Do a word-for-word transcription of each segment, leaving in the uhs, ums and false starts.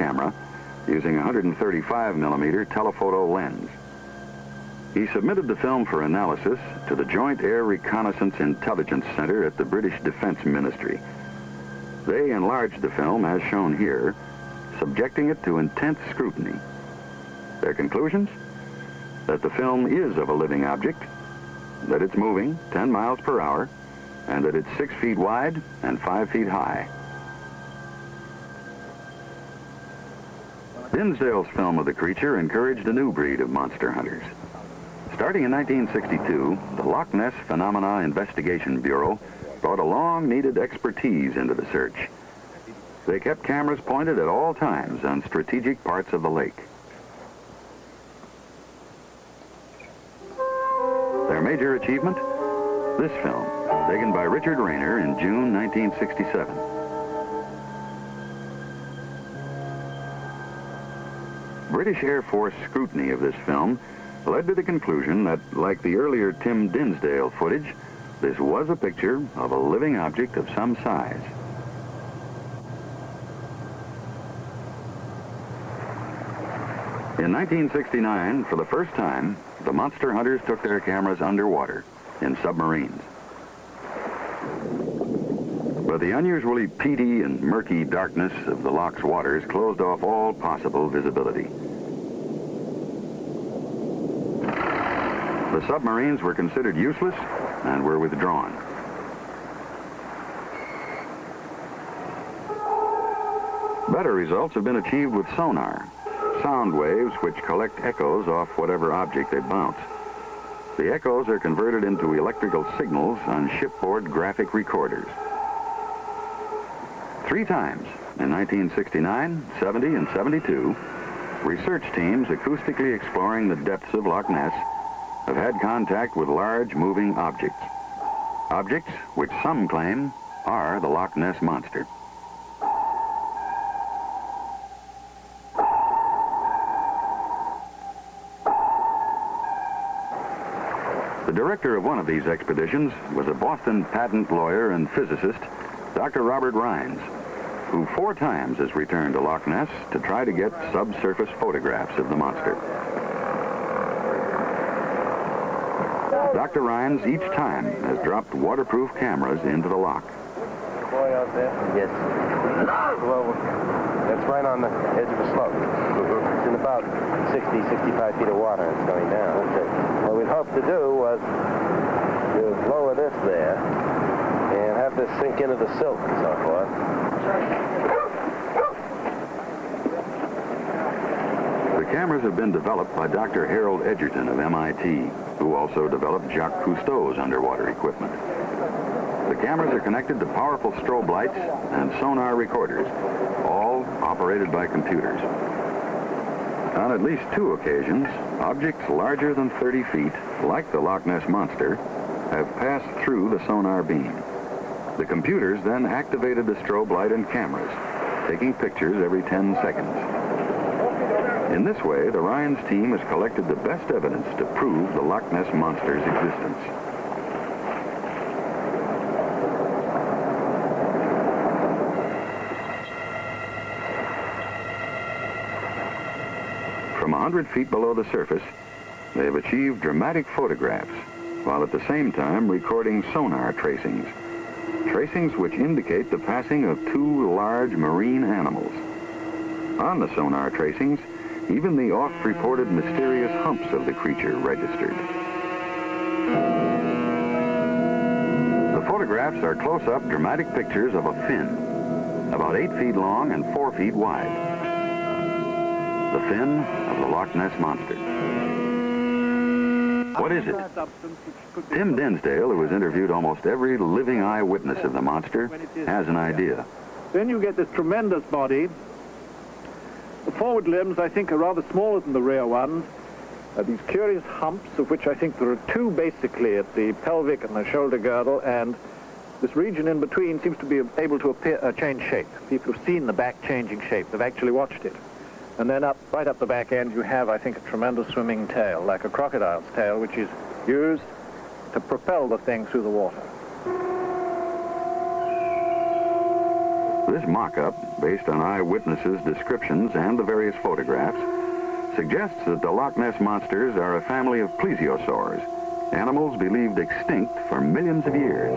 camera using a one hundred thirty-five millimeter telephoto lens. He submitted the film for analysis to the Joint Air Reconnaissance Intelligence Center at the British Defense Ministry. They enlarged the film, as shown here, subjecting it to intense scrutiny. Their conclusions? That the film is of a living object, that it's moving ten miles per hour, and that it's six feet wide and five feet high. Dinsdale's film of the creature encouraged a new breed of monster hunters. Starting in nineteen sixty-two, the Loch Ness Phenomena Investigation Bureau brought a long-needed expertise into the search. They kept cameras pointed at all times on strategic parts of the lake. Their major achievement? This film, taken by Richard Rayner in June nineteen sixty-seven. British Air Force scrutiny of this film led to the conclusion that, like the earlier Tim Dinsdale footage, this was a picture of a living object of some size. In nineteen sixty-nine, for the first time, the monster hunters took their cameras underwater, in submarines. But the unusually peaty and murky darkness of the loch's waters closed off all possible visibility. The submarines were considered useless and were withdrawn. Better results have been achieved with sonar, sound waves which collect echoes off whatever object they bounce. The echoes are converted into electrical signals on shipboard graphic recorders. Three times, in nineteen sixty-nine, seventy, and seventy-two, research teams acoustically exploring the depths of Loch Ness have had contact with large moving objects. Objects which some claim are the Loch Ness Monster. The director of one of these expeditions was a Boston patent lawyer and physicist, Doctor Robert Rines, who four times has returned to Loch Ness to try to get subsurface photographs of the monster. Doctor Rines each time has dropped waterproof cameras into the loch. Boy out there? Yes. Well, that's right on the edge of a slope. It's in about sixty, sixty-five feet of water. It's going down. Okay. What we'd hoped to do was to lower this there and have this sink into the silt and so forth. The cameras have been developed by Doctor Harold Edgerton of M I T, who also developed Jacques Cousteau's underwater equipment. The cameras are connected to powerful strobe lights and sonar recorders, all operated by computers. On at least two occasions, objects larger than thirty feet, like the Loch Ness Monster, have passed through the sonar beam. The computers then activated the strobe light and cameras, taking pictures every ten seconds. In this way, the Rines team has collected the best evidence to prove the Loch Ness Monster's existence. From one hundred feet below the surface, they have achieved dramatic photographs, while at the same time recording sonar tracings. Tracings which indicate the passing of two large marine animals. On the sonar tracings, even the oft-reported mysterious humps of the creature registered. The photographs are close-up dramatic pictures of a fin, about eight feet long and four feet wide. The fin of the Loch Ness Monster. What is it? Tim Dinsdale, who has interviewed almost every living eyewitness of the monster, has an idea. Then you get this tremendous body. The forward limbs, I think, are rather smaller than the rear ones. Uh, these curious humps, of which I think there are two basically at the pelvic and the shoulder girdle, and this region in between seems to be able to appear, uh, change shape. People have seen the back changing shape. They've actually watched it. And then up, right up the back end, you have, I think, a tremendous swimming tail, like a crocodile's tail, which is used to propel the thing through the water. This mock-up, based on eyewitnesses' descriptions and the various photographs, suggests that the Loch Ness monsters are a family of plesiosaurs, animals believed extinct for millions of years.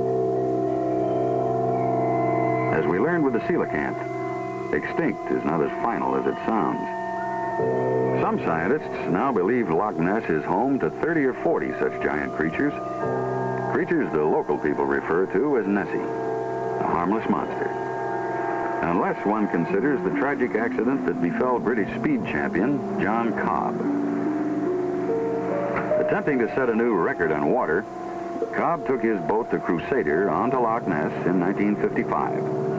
As we learned with the coelacanth, extinct is not as final as it sounds. Some scientists now believe Loch Ness is home to thirty or forty such giant creatures, creatures the local people refer to as Nessie, a harmless monster. Unless one considers the tragic accident that befell British speed champion John Cobb. Attempting to set a new record on water, Cobb took his boat, the Crusader, onto Loch Ness in nineteen fifty-five.